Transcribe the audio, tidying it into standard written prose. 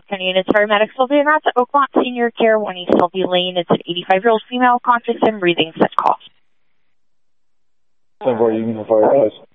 afternoon. It's paramedic Sylvia Ratz at Oakmont Senior Care, 1 East Sylvia Lane. It's an 85-year-old female, conscious and breathing, said cough. 10-4, you can fire, guys.